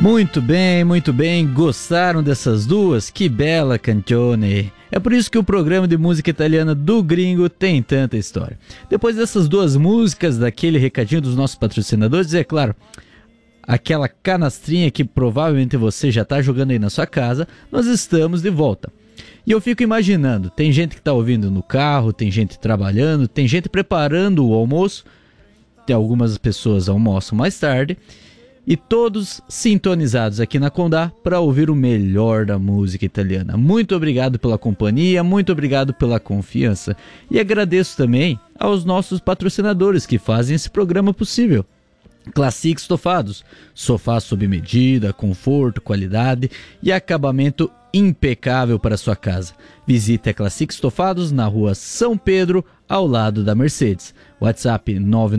Muito bem, gostaram dessas duas? Que bela canzone! É por isso que o programa de música italiana do Gringo tem tanta história. Depois dessas duas músicas, daquele recadinho dos nossos patrocinadores, é claro, aquela canastrinha que provavelmente você já está jogando aí na sua casa, nós estamos de volta. E eu fico imaginando, tem gente que está ouvindo no carro, tem gente trabalhando, tem gente preparando o almoço, tem algumas pessoas almoçam mais tarde, e todos sintonizados aqui na Condá para ouvir o melhor da música italiana. Muito obrigado pela companhia, muito obrigado pela confiança. E agradeço também aos nossos patrocinadores que fazem esse programa possível. Classic Estofados, sofá sob medida, conforto, qualidade e acabamento impecável para sua casa. Visite a Classic Estofados na rua São Pedro, ao lado da Mercedes. WhatsApp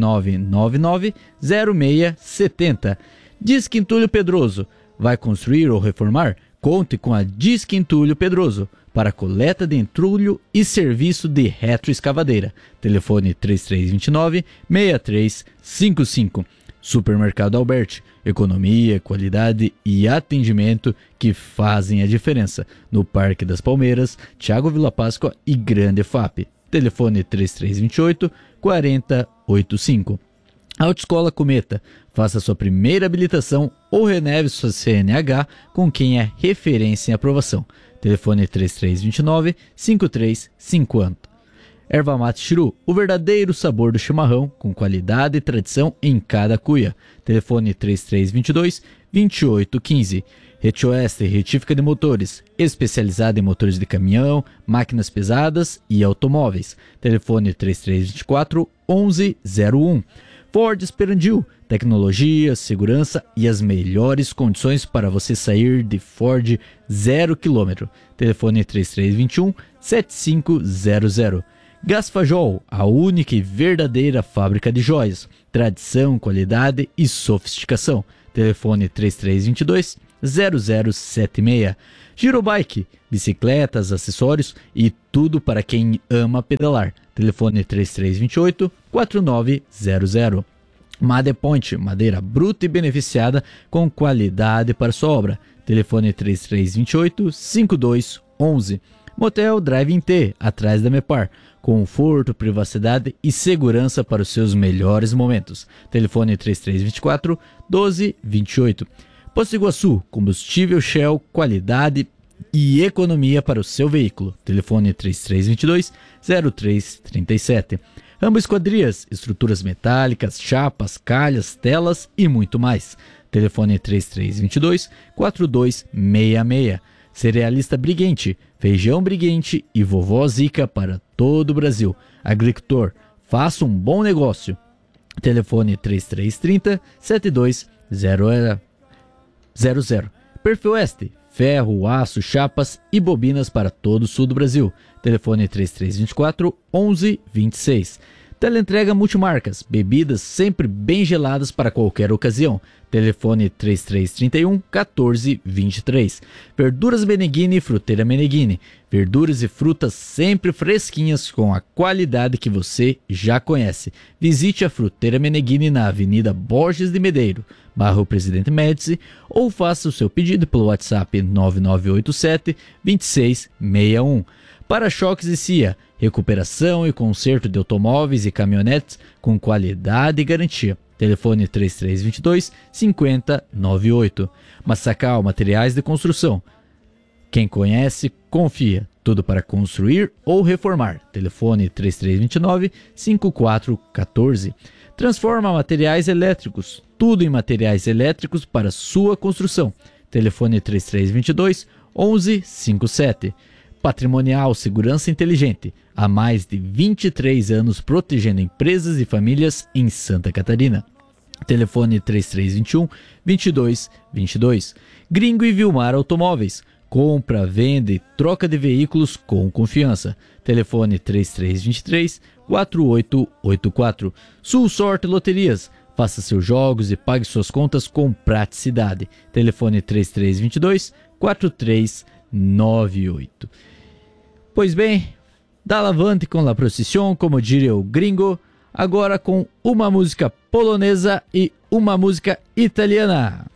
9999-0670. Disque Entulho Pedroso. Vai construir ou reformar? Conte com a Disque Entulho Pedroso para coleta de entulho e serviço de retroescavadeira. Telefone 3329-6355. Supermercado Alberti, economia, qualidade e atendimento que fazem a diferença. No Parque das Palmeiras, Thiago Vila Páscoa e Grande FAP. Telefone 3328-4085. Autoescola Cometa, faça sua primeira habilitação ou renove sua CNH com quem é referência em aprovação. Telefone 3329-5350. Erva Mate Chiru, o verdadeiro sabor do chimarrão, com qualidade e tradição em cada cuia. Telefone 3322-2815. Rete Oeste, retífica de motores, especializada em motores de caminhão, máquinas pesadas e automóveis. Telefone 3324-1101. Ford Esperandil, tecnologia, segurança e as melhores condições para você sair de Ford 0 km. Telefone 3321-7500. Gasfajol, a única e verdadeira fábrica de joias. Tradição, qualidade e sofisticação. Telefone 3322-0076. Girobike, bicicletas, acessórios e tudo para quem ama pedalar. Telefone 3328-4900. Madepoint, madeira bruta e beneficiada com qualidade para sua obra. Telefone 3328-5211. Motel Drive-In T, atrás da Mepar. Conforto, privacidade e segurança para os seus melhores momentos. Telefone 3324-1228. Posto Iguaçu, combustível Shell, qualidade e economia para o seu veículo. Telefone 3322-0337. Rambo Esquadrias, estruturas metálicas, chapas, calhas, telas e muito mais. Telefone 3322-4266. Cerealista Briguente, feijão Briguente e vovó Zica para todo o Brasil. Agricultor, faça um bom negócio. Telefone 3330-7200. Perfil Oeste, ferro, aço, chapas e bobinas para todo o sul do Brasil. Telefone 3324-1126. Teleentrega Multimarcas, bebidas sempre bem geladas para qualquer ocasião. Telefone 3331-1423. Verduras Meneghini e Fruteira Meneghini. Verduras e frutas sempre fresquinhas com a qualidade que você já conhece. Visite a Fruteira Meneghini na Avenida Borges de Medeiro, bairro Presidente Médici, ou faça o seu pedido pelo WhatsApp 9987-2661. Para-choques e CIA, recuperação e conserto de automóveis e caminhonetes com qualidade e garantia. Telefone 3322-5098. Massacal Materiais de Construção. Quem conhece, confia. Tudo para construir ou reformar. Telefone 3329-5414. Transforma Materiais Elétricos. Tudo em materiais elétricos para sua construção. Telefone 3322-1157. Patrimonial Segurança Inteligente, há mais de 23 anos protegendo empresas e famílias em Santa Catarina. Telefone 3321-2222. Gringo e Vilmar Automóveis, compra, venda e troca de veículos com confiança. Telefone 3323-4884. Sul Sorte Loterias, faça seus jogos e pague suas contas com praticidade. Telefone 3322-4398. Pois bem, da lavante com la procissão, como diria o Gringo, agora com uma música polonesa e uma música italiana.